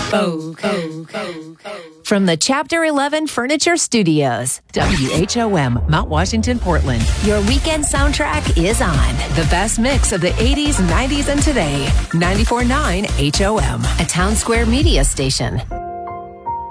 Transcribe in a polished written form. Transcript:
From the Chapter 11 Furniture Studios, WHOM, Mount Washington, Portland. Your weekend soundtrack is on. The best mix of the 80s, 90s, and today. 94.9 HOM, a Town Square media station.